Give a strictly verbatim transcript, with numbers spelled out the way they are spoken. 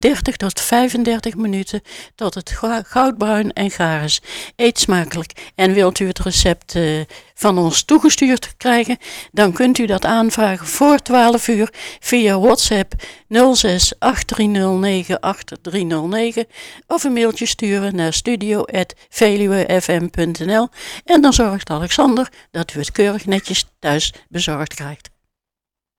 dertig tot vijfendertig minuten tot het goudbruin en gaar is. Eet smakelijk. En wilt u het recept uh, van ons toegestuurd krijgen, dan kunt u dat aanvragen voor twaalf uur via WhatsApp nul zes acht drie nul negen acht drie nul negen of een mailtje sturen naar studio at veluwefm punt n l en dan zorgt Alexander dat u het keurig netjes thuis bezorgd krijgt.